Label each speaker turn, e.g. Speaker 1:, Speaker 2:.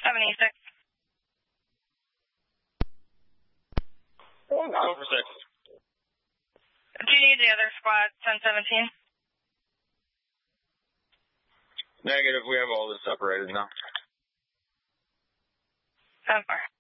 Speaker 1: 7E6.
Speaker 2: 9 over 6.
Speaker 1: Do you need the other squad, 1017?
Speaker 2: Negative, we have all this separated now.
Speaker 1: 10-4.